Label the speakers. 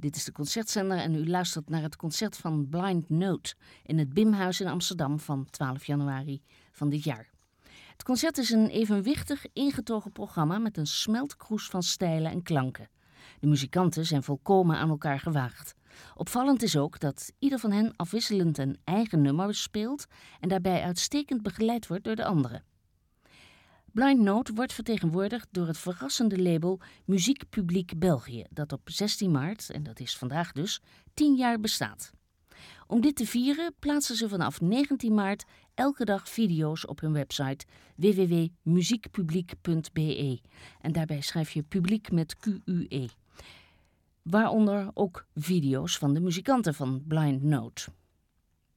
Speaker 1: Dit is de Concertzender en u luistert naar het concert van Blind Note in het Bimhuis in Amsterdam van 12 januari van dit jaar. Het concert is een evenwichtig ingetogen programma met een smeltkroes van stijlen en klanken. De muzikanten zijn volkomen aan elkaar gewaagd. Opvallend is ook dat ieder van hen afwisselend een eigen nummer speelt en daarbij uitstekend begeleid wordt door de anderen. Blind Note wordt vertegenwoordigd door het verrassende label Muziek Publiek België, dat op 16 maart, en dat is vandaag dus, 10 jaar bestaat. Om dit te vieren plaatsen ze vanaf 19 maart elke dag video's op hun website www.muziekpubliek.be en daarbij schrijf je publiek met QUE. Waaronder ook video's van de muzikanten van Blind Note.